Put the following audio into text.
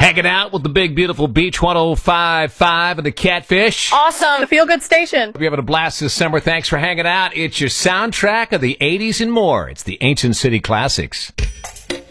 Hanging out with the big, beautiful Beach 105.5 and the Catfish. Awesome. The feel-good station. We're having a blast this summer. Thanks for hanging out. It's your soundtrack of the 80s and more. It's the Ancient City Classics.